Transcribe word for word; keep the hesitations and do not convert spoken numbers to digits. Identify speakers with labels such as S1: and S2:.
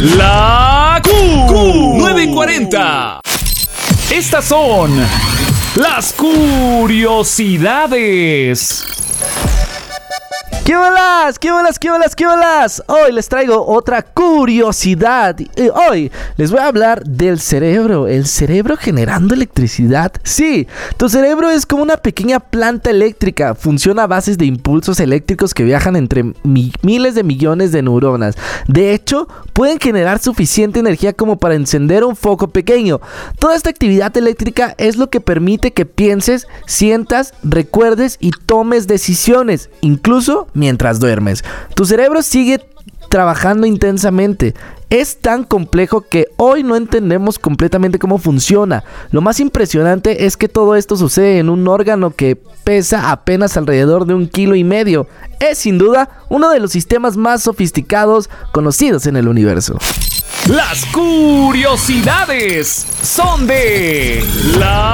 S1: La Q nueve cuarenta. Estas son las curiosidades.
S2: ¿Qué bolas? ¿Qué bolas? ¿Qué bolas? ¿Qué bolas? Hoy les traigo otra curiosidad. Y hoy les voy a hablar del cerebro. El cerebro generando electricidad. Sí, tu cerebro es como una pequeña planta eléctrica. Funciona a bases de impulsos eléctricos que viajan entre mi- miles de millones de neuronas. De hecho, pueden generar suficiente energía como para encender un foco pequeño. Toda esta actividad eléctrica es lo que permite que pienses, sientas, recuerdes y tomes decisiones, incluso mientras duermes. Tu cerebro sigue trabajando intensamente. Es tan complejo que hoy no entendemos completamente cómo funciona. Lo más impresionante es que todo esto sucede en un órgano que pesa apenas alrededor de un kilo y medio. Es sin duda uno de los sistemas más sofisticados conocidos en el universo.
S1: Las curiosidades son de la